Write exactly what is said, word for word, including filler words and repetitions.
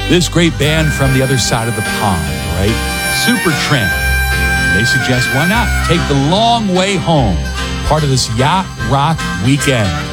This great band from the other side of the pond, right? Supertramp. They suggest, why not take the long way home, part of this yacht rock weekend.